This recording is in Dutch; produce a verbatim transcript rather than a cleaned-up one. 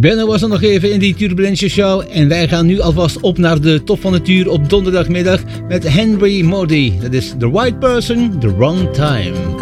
Benno was er nog even in die Turbulentie Show en wij gaan nu alvast op naar de top van het uur op donderdagmiddag met Henry Modi. Dat is The Right Person, The Wrong Time.